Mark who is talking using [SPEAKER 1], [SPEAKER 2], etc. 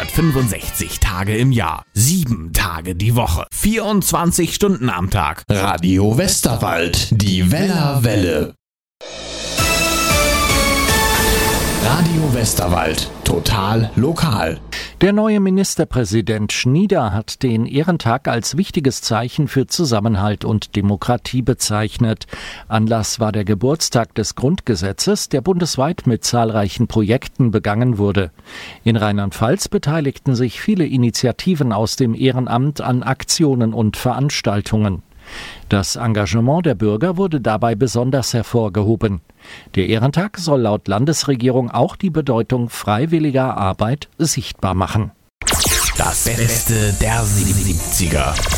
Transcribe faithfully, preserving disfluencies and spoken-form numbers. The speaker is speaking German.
[SPEAKER 1] dreihundertfünfundsechzig Tage im Jahr, sieben Tage die Woche, vierundzwanzig Stunden am Tag.
[SPEAKER 2] Radio Westerwald, die Wellerwelle. Radio Westerwald, total lokal.
[SPEAKER 3] Der neue Ministerpräsident Schnieder hat den Ehrentag als wichtiges Zeichen für Zusammenhalt und Demokratie bezeichnet. Anlass war der Geburtstag des Grundgesetzes, der bundesweit mit zahlreichen Projekten begangen wurde. In Rheinland-Pfalz beteiligten sich viele Initiativen aus dem Ehrenamt an Aktionen und Veranstaltungen. Das Engagement der Bürger wurde dabei besonders hervorgehoben. Der Ehrentag soll laut Landesregierung auch die Bedeutung freiwilliger Arbeit sichtbar machen.
[SPEAKER 1] Das Beste der siebziger.